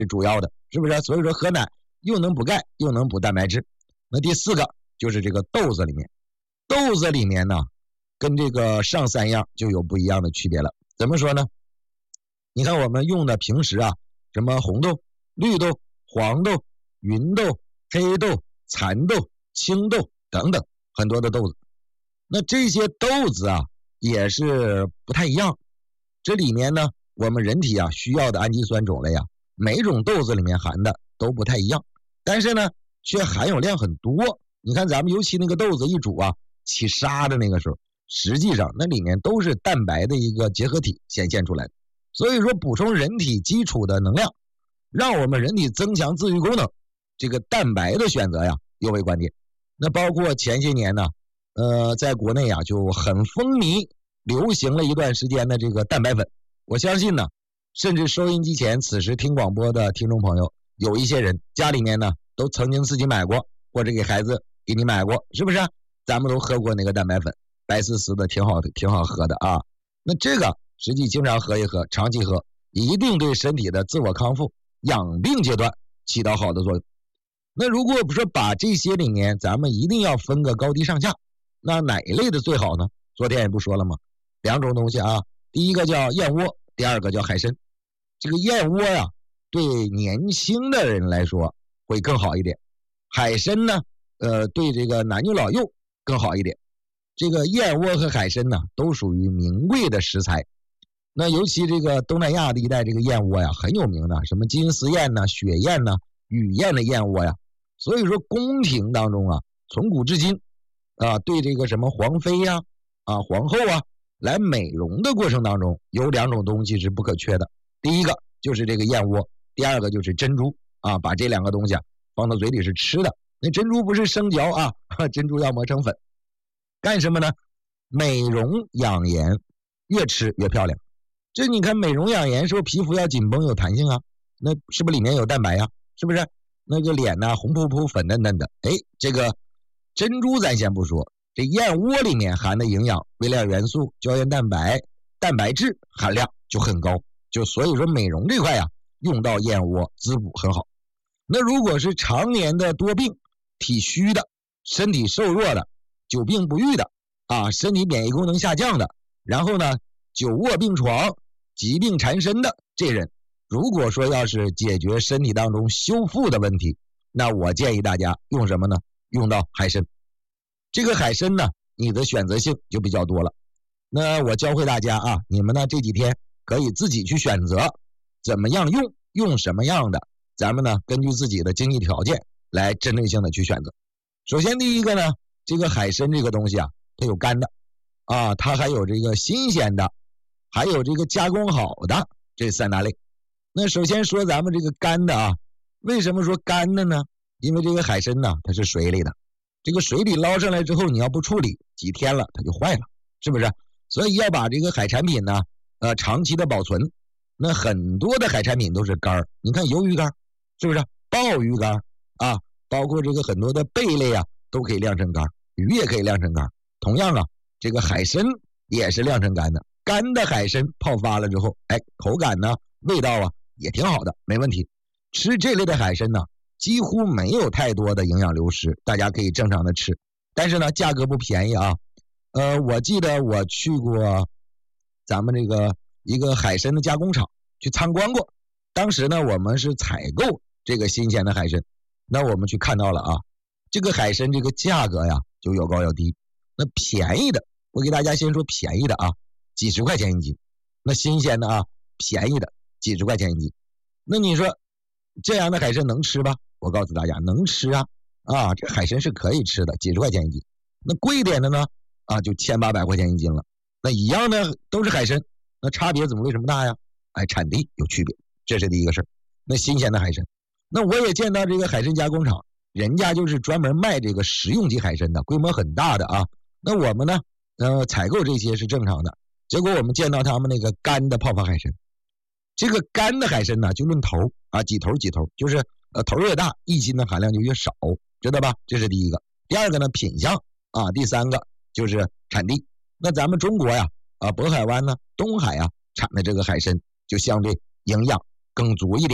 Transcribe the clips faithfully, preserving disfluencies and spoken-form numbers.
是主要的，是不是？所以说喝奶又能补钙又能补蛋白质。那第四个就是这个豆子里面，豆子里面呢跟这个上三样就有不一样的区别了。怎么说呢？你看我们用的平时啊，什么红豆、绿豆、黄豆、芸豆、黑豆、蚕豆、青豆等等很多的豆子，那这些豆子啊也是不太一样。这里面呢我们人体啊需要的氨基酸种类啊，每种豆子里面含的都不太一样，但是呢却含有量很多。你看咱们尤其那个豆子一煮啊起沙的那个时候，实际上那里面都是蛋白的一个结合体显现出来的。所以说补充人体基础的能量，让我们人体增强自愈功能，这个蛋白的选择呀尤为关键。那包括前些年呢呃，在国内啊就很风靡流行了一段时间的这个蛋白粉。我相信呢甚至收音机前此时听广播的听众朋友，有一些人家里面呢都曾经自己买过，或者给孩子给你买过，是不是？咱们都喝过那个蛋白粉，白丝丝的，挺好的，挺好喝的啊。那这个实际经常喝一喝，长期喝，一定对身体的自我康复、养病阶段起到好的作用。那如果不说把这些里面咱们一定要分个高低上下，那哪一类的最好呢？昨天也不说了吗？两种东西啊，第一个叫燕窝，第二个叫海参。这个燕窝呀对年轻的人来说会更好一点，海参呢呃对这个男女老幼更好一点。这个燕窝和海参呢都属于名贵的食材，那尤其这个东南亚的一带这个燕窝呀很有名的，什么金丝燕呐、雪燕呐、雨燕的燕窝呀。所以说宫廷当中啊从古至今啊对这个什么皇妃呀啊皇后啊来美容的过程当中，有两种东西是不可缺的。第一个就是这个燕窝，第二个就是珍珠啊，把这两个东西啊放到嘴里是吃的。那珍珠不是生嚼啊，珍珠要磨成粉。干什么呢？美容养颜，越吃越漂亮。这你看美容养颜是不是皮肤要紧绷有弹性啊？那是不是里面有蛋白呀？是不是？那个脸呢红扑扑粉嫩嫩的。哎，这个珍珠咱先不说，这燕窝里面含的营养、微量元素、胶原蛋白、蛋白质含量就很高，就所以说美容这块呀用到燕窝滋补很好。那如果是常年的多病、体虚的、身体瘦弱的、久病不愈的啊，身体免疫功能下降的，然后呢久卧病床、疾病缠身的这人，如果说要是解决身体当中修复的问题，那我建议大家用什么呢？用到海参。这个海参呢你的选择性就比较多了。那我教会大家啊，你们呢这几天可以自己去选择怎么样用，用什么样的，咱们呢根据自己的经济条件来针对性的去选择。首先第一个呢，这个海参这个东西啊它有干的啊，它还有这个新鲜的，还有这个加工好的，这三大类。那首先说咱们这个干的啊，为什么说干的呢？因为这个海参呢它是水里的，这个水里捞上来之后你要不处理几天了它就坏了，是不是？所以要把这个海产品呢呃长期的保存。那很多的海产品都是干，你看鱿鱼干是不是？鲍鱼干啊，包括这个很多的贝类啊都可以晾成干，鱼也可以晾成干。同样啊，这个海参也是晾成干的。干的海参泡发了之后，哎，口感呢味道啊也挺好的，没问题。吃这类的海参呢几乎没有太多的营养流失，大家可以正常的吃。但是呢价格不便宜啊。呃我记得我去过咱们这个一个海参的加工厂去参观过，当时呢我们是采购这个新鲜的海参。那我们去看到了啊，这个海参这个价格呀就有高有低。那便宜的，我给大家先说便宜的啊，几十块钱一斤。那新鲜的啊，便宜的几十块钱一斤。那你说这样的海参能吃吧？我告诉大家能吃啊，啊这海参是可以吃的，几十块钱一斤。那贵一点的呢啊就千八百块钱一斤了。那一样的都是海参，那差别怎么为什么大呀？哎，产地有区别，这是第一个事儿。那新鲜的海参，那我也见到这个海参加工厂，人家就是专门卖这个食用级海参的，规模很大的啊。那我们呢呃采购这些是正常的，结果我们见到他们那个干的泡发海参，这个干的海参呢就论头啊，几头几头，就是呃头越大一斤的含量就越少，知道吧？这是第一个。第二个呢品相啊，第三个就是产地。那咱们中国呀啊渤海湾呢东海啊产的这个海参就相对营养更足一点，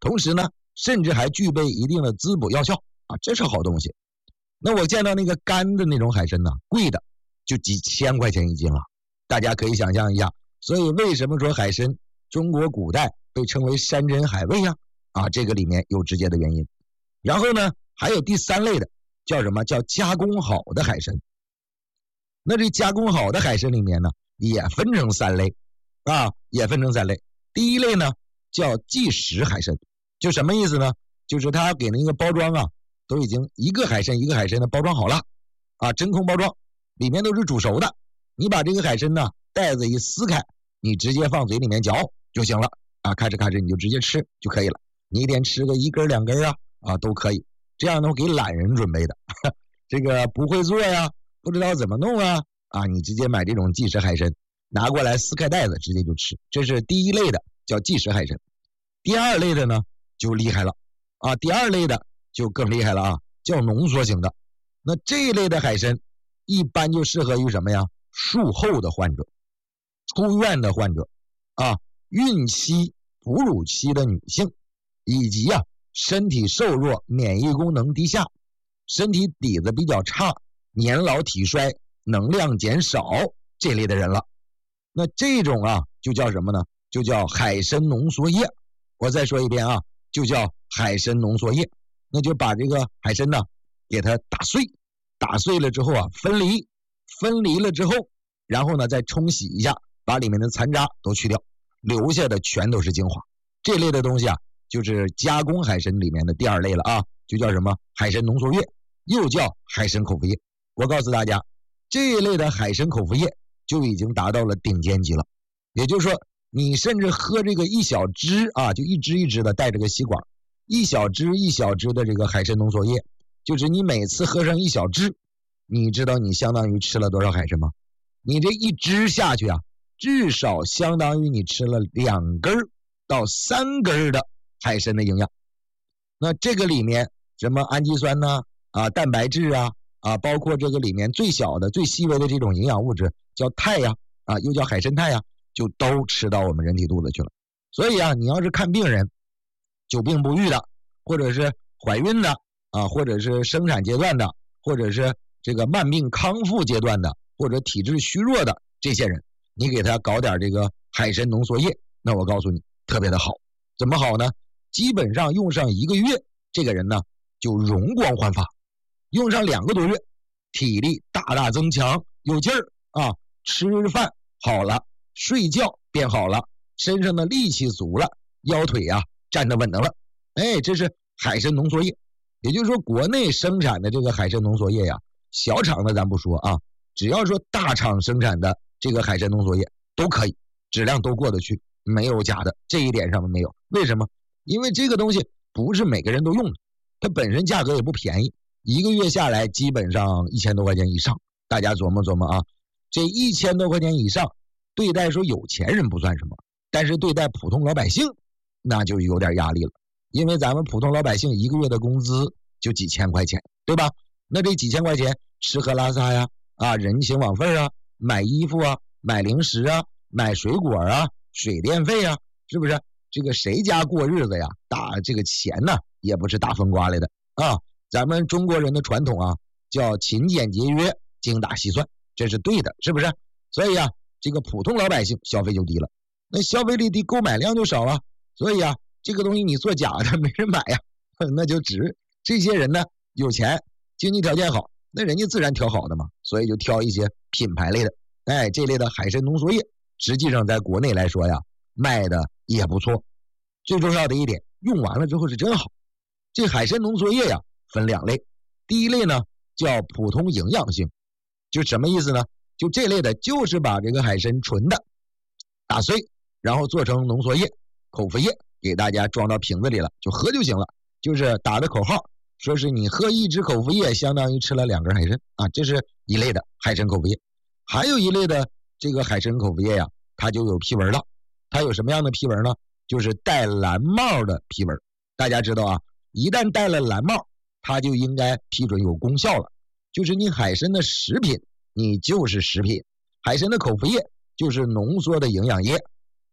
同时呢，甚至还具备一定的滋补药效啊，这是好东西。那我见到那个干的那种海参呢，贵的就几千块钱一斤了，大家可以想象一下。所以为什么说海参中国古代被称为山珍海味呀？啊，这个里面有直接的原因。然后呢，还有第三类的，叫什么？叫加工好的海参。那这加工好的海参里面呢，也分成三类啊，也分成三类。第一类呢，叫即食海参，就什么意思呢？就是它给那个包装啊，都已经一个海参一个海参的包装好了啊，真空包装，里面都是煮熟的。你把这个海参呢，袋子一撕开，你直接放嘴里面嚼就行了啊，咔哧咔哧你就直接吃就可以了。你一天吃个一根两根啊啊都可以。这样呢，我给懒人准备的，这个不会做呀，不知道怎么弄啊啊，你直接买这种即食海参，拿过来撕开袋子直接就吃。这是第一类的，叫即食海参。第二类的呢就厉害了啊，第二类的就更厉害了啊，叫浓缩型的。那这一类的海参一般就适合于什么呀？术后的患者、出院的患者啊，孕期、哺乳期的女性，以及啊身体瘦弱、免疫功能低下、身体底子比较差、年老体衰、能量减少这类的人了。那这种啊就叫什么呢？就叫海参浓缩液。我再说一遍啊，就叫海参浓缩液。那就把这个海参呢给它打碎，打碎了之后啊分离，分离了之后，然后呢再冲洗一下，把里面的残渣都去掉，留下的全都是精华。这类的东西啊就是加工海参里面的第二类了啊，就叫什么海参浓缩液，又叫海参口服液。我告诉大家，这一类的海参口服液就已经达到了顶尖级了。也就是说，你甚至喝这个一小支啊，就一支一支的带着个吸管，一小支一小支的这个海参浓缩液，就是你每次喝上一小支，你知道你相当于吃了多少海参吗？你这一支下去啊，至少相当于你吃了两根到三根的海参的营养。那这个里面什么氨基酸呢啊，蛋白质啊啊，包括这个里面最小的最细微的这种营养物质叫肽呀啊，又叫海参肽呀，就都吃到我们人体肚子去了。所以啊，你要是看病人久病不愈的，或者是怀孕的啊，或者是生产阶段的，或者是这个慢病康复阶段的，或者体质虚弱的这些人，你给他搞点这个海参浓缩液，那我告诉你特别的好。怎么好呢？基本上用上一个月，这个人呢就容光焕发，用上两个多月，体力大大增强，有劲儿啊，吃饭好了，睡觉变好了，身上的力气足了，腰腿啊站得稳当了。哎，这是海参浓缩液。也就是说，国内生产的这个海参浓缩液呀，小厂的咱不说啊，只要说大厂生产的这个海参浓缩液都可以，质量都过得去，没有假的，这一点上面没有。为什么？因为这个东西不是每个人都用的，它本身价格也不便宜，一个月下来基本上一千多块钱以上。大家琢磨琢磨啊，这一千多块钱以上，对待说有钱人不算什么，但是对待普通老百姓，那就有点压力了。因为咱们普通老百姓一个月的工资就几千块钱，对吧？那这几千块钱吃喝拉撒呀，啊，人情往费啊，买衣服啊，买零食啊，买水果啊，水电费啊，是不是？这个谁家过日子呀？打这个钱呢，也不是大风刮来的啊。咱们中国人的传统啊，叫勤俭节约，精打细算，这是对的，是不是？所以啊，这个普通老百姓消费就低了，那消费力低，购买量就少啊。所以啊，这个东西你做假的没人买呀，那就值。这些人呢有钱，经济条件好，那人家自然挑好的嘛，所以就挑一些品牌类的。哎，这类的海参浓缩液，实际上在国内来说呀，卖的也不错。最重要的一点，用完了之后是真好。这海参浓缩液呀分两类，第一类呢叫普通营养性，就什么意思呢？就这类的就是把这个海参纯的打碎，然后做成浓缩液、口服液，给大家装到瓶子里了，就喝就行了。就是打的口号，说是你喝一支口服液相当于吃了两根海参啊，这是一类的海参口服液。还有一类的这个海参口服液呀，它就有批文了。它有什么样的批文呢？就是带蓝帽的批文。大家知道啊，一旦带了蓝帽，它就应该批准有功效了。就是你海参的食品，你就是食品；海参的口服液就是浓缩的营养液。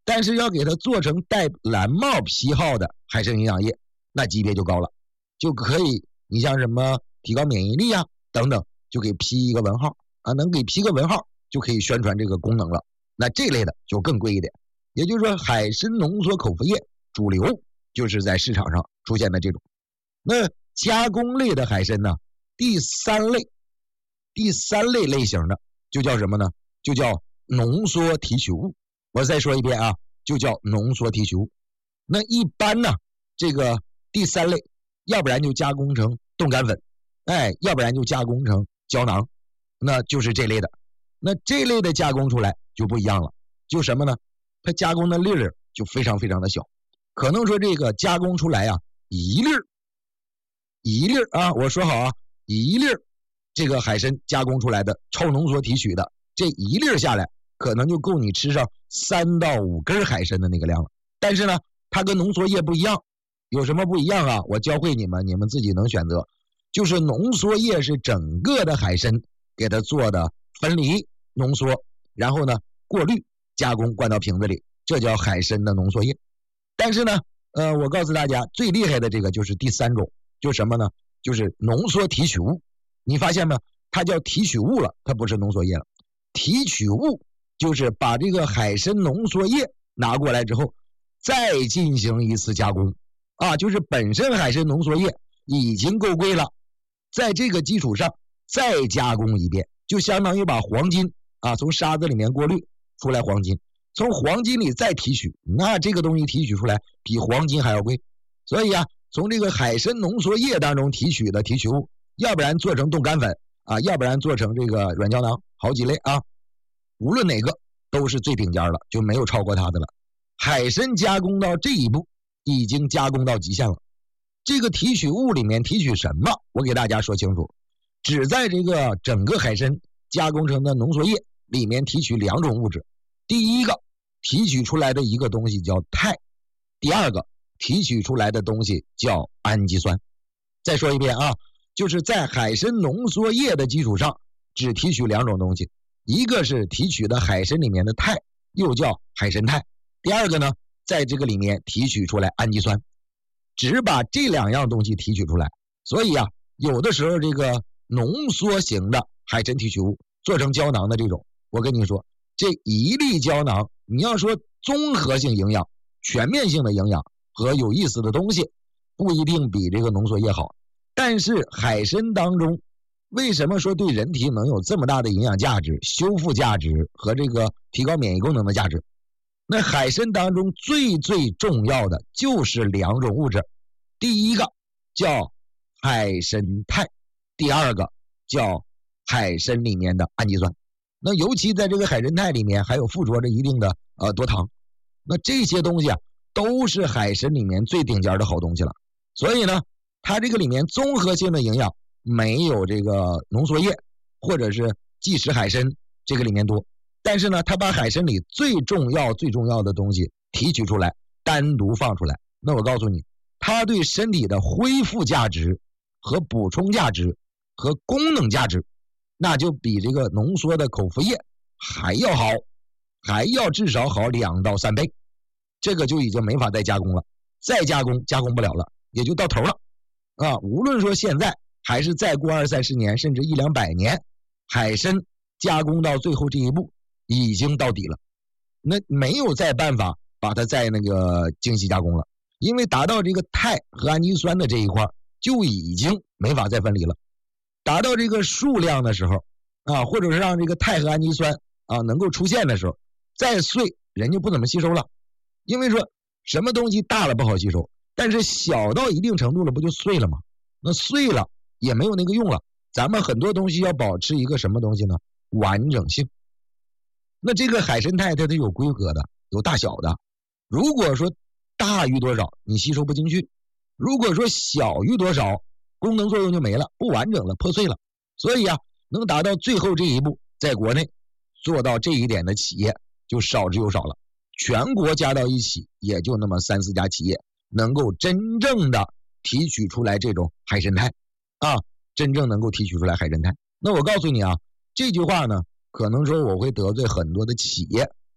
但是要给它做成带蓝帽批号的海参营养液，那级别就高了，就可以你像什么提高免疫力啊等等，就给批一个文号啊，能给批个文号就可以宣传这个功能了。那这类的就更贵一点。也就是说，海参浓缩口服液主流就是在市场上出现的这种。那加工类的海参呢，第三类第三类类型的就叫什么呢？就叫浓缩提取物。我再说一遍啊，就叫浓缩提取物。那一般呢，这个第三类要不然就加工成冻干粉，哎，要不然就加工成胶囊，那就是这类的。那这类的加工出来就不一样了，就什么呢？它加工的粒儿就非常非常的小，可能说这个加工出来啊，一粒儿一粒儿啊，我说好啊，一粒儿这个海参加工出来的超浓缩提取的，这一粒儿下来可能就够你吃上三到五根海参的那个量了。但是呢，它跟浓缩液不一样，有什么不一样啊？我教会你们，你们自己能选择。就是浓缩液是整个的海参给它做的分离浓缩，然后呢过滤加工灌到瓶子里，这叫海参的浓缩液。但是呢，呃，我告诉大家最厉害的这个就是第三种，就是什么呢？就是浓缩提取物。你发现吗？它叫提取物了，它不是浓缩液了。提取物就是把这个海参浓缩液拿过来之后，再进行一次加工啊，就是本身海参浓缩液已经够贵了，在这个基础上再加工一遍，就相当于把黄金啊从沙子里面过滤出来黄金，从黄金里再提取，那这个东西提取出来比黄金还要贵。所以啊，从这个海参浓缩液当中提取的提取物，要不然做成冻干粉啊，要不然做成这个软胶囊，好几类啊，无论哪个都是最顶尖了，就没有超过它的了。海参加工到这一步已经加工到极限了。这个提取物里面提取什么？我给大家说清楚，只在这个整个海参加工成的浓缩液里面提取两种物质。第一个提取出来的一个东西叫肽，第二个提取出来的东西叫氨基酸。再说一遍啊，就是在海参浓缩液的基础上只提取两种东西，一个是提取的海参里面的肽，又叫海参肽，第二个呢，在这个里面提取出来氨基酸，只把这两样东西提取出来。所以啊，有的时候这个浓缩型的海参提取物做成胶囊的这种，我跟你说，这一粒胶囊，你要说综合性营养、全面性的营养和有意思的东西，不一定比这个浓缩液好。但是海参当中，为什么说对人体能有这么大的营养价值、修复价值和这个提高免疫功能的价值？那海参当中最最重要的就是两种物质，第一个叫海参肽，第二个叫海参里面的氨基酸。那尤其在这个海参肽里面还有附着着一定的呃多糖，那这些东西啊都是海参里面最顶尖的好东西了。所以呢，它这个里面综合性的营养没有这个浓缩液或者是即食海参这个里面多，但是呢，它把海参里最重要最重要的东西提取出来，单独放出来。那我告诉你，它对身体的恢复价值和补充价值和功能价值，那就比这个浓缩的口服液还要好，还要至少好两到三倍。这个就已经没法再加工了，再加工加工不了了，也就到头了啊！无论说现在还是再过二三十年，甚至一两百年，海参加工到最后这一步已经到底了，那没有再办法把它再那个精细加工了，因为达到这个肽和氨基酸的这一块就已经没法再分离了。达到这个数量的时候啊，或者是让这个肽和氨基酸啊能够出现的时候，再碎人就不怎么吸收了。因为说什么东西大了不好吸收，但是小到一定程度了不就碎了吗？那碎了也没有那个用了。咱们很多东西要保持一个什么东西呢？完整性。那这个海参肽它是有规格的，有大小的。如果说大于多少你吸收不进去，如果说小于多少功能作用就没了，不完整了，破碎了。所以啊，能达到最后这一步，在国内做到这一点的企业就少之又少了。全国加到一起也就那么三四家企业能够真正的提取出来这种海参肽啊，真正能够提取出来海参肽。那我告诉你啊，这句话呢，可能说我会得罪很多的企业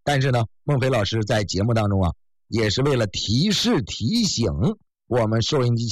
但是呢，孟非老师在节目当中啊，也是为了提示提醒我们收音机